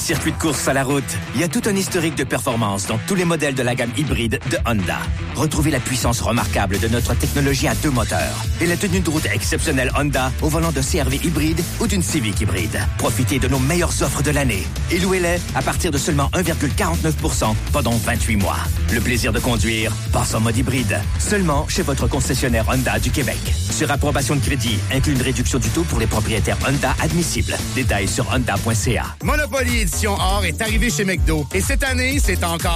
circuits de course à la route, il y a tout un historique de performance dans tous les modèles de la gamme hybride de Honda. Retrouvez la puissance remarquable de notre technologie à 2 moteurs et la tenue de route exceptionnelle Honda au volant de CR-V hybride ou d'une Civic hybride. Profitez de nos meilleures offres de l'année et louez-les à partir de seulement 1,49% pendant 28 mois. Le plaisir de conduire passe en mode hybride. Seulement chez votre concessionnaire Honda du Québec. Sur approbation de crédit, inclut une réduction du taux pour les propriétaires Honda admissibles. Détails sur honda.ca. Monopoly Édition Or est arrivé chez McDo. Et cette année, c'est encore